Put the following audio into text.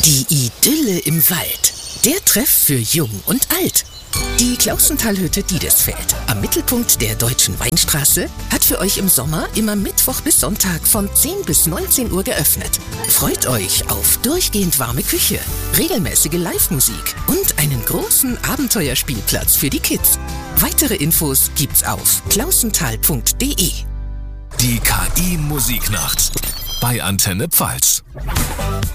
Die Idylle im Wald. Der Treff für Jung und Alt. Die Klausenthalhütte Diedesfeld am Mittelpunkt der Deutschen Weinstraße hat für euch im Sommer immer Mittwoch bis Sonntag von 10 bis 19 Uhr geöffnet. Freut euch auf durchgehend warme Küche, regelmäßige Live-Musik und einen großen Abenteuerspielplatz für die Kids. Weitere Infos gibt's auf klausenthal.de. Die KI Musiknacht bei Antenne Pfalz.